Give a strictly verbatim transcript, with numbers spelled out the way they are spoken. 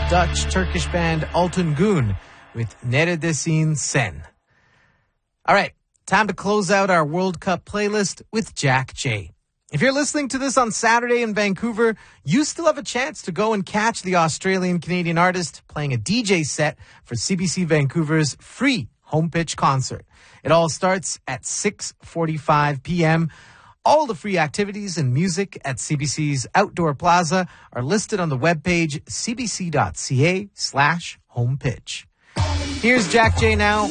Dutch-Turkish band Altın Gün with Neredesin Sen. All right, time to close out our World Cup playlist with Jack J. If you're listening to this on Saturday in Vancouver, you still have a chance to go and catch the Australian-Canadian artist playing a D J set for C B C Vancouver's free home pitch concert. It all starts at six forty-five p.m. All the free activities and music at C B C's Outdoor Plaza are listed on the webpage cbc.ca slash homepitch. Here's Jack J now